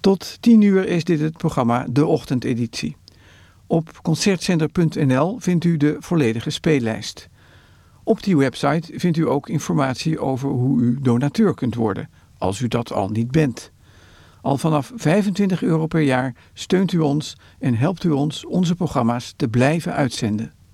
Tot 10 uur is dit het programma De Ochtendeditie. Op concertzender.nl vindt u de volledige speellijst. Op die website vindt u ook informatie over hoe u donateur kunt worden, als u dat al niet bent. Al vanaf €25 per jaar steunt u ons en helpt u ons onze programma's te blijven uitzenden.